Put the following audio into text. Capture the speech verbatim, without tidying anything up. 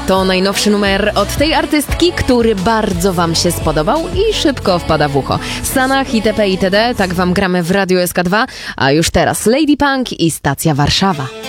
To najnowszy numer od tej artystki, który bardzo wam się spodobał i szybko wpada w ucho. Sanach itp. itd. Tak wam gramy w Radiu S K dwa, a już teraz Lady Punk i Stacja Warszawa.